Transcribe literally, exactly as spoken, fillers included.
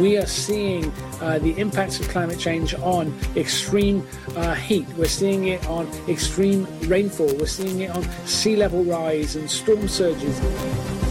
we are seeing uh, the impacts of climate change on extreme uh, heat. We're seeing it on extreme rainfall. We're seeing it on sea level rise and storm surges.